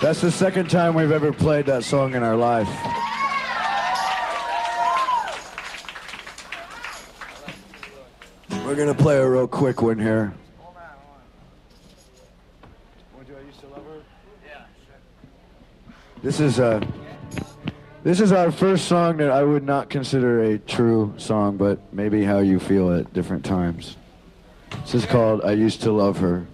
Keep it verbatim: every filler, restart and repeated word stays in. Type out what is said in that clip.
That's the second time we've ever played that song in our life. We're gonna play a real quick one here. This is uh, this is our first song that I would not consider a true song, but maybe how you feel at different times. This is called "I Used to Love Her."